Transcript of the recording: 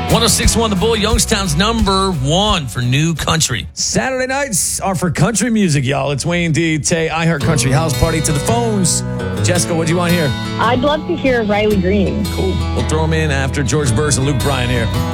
106.1 The Bull, Youngstown's number one for new country. Saturday nights are for country music, y'all. It's Wayne D. Tay, iHeart Country House Party to the phones. Jessica, what do you want to hear? I'd love to hear Riley Green. Cool. We'll throw him in after George Burns and Luke Bryan here.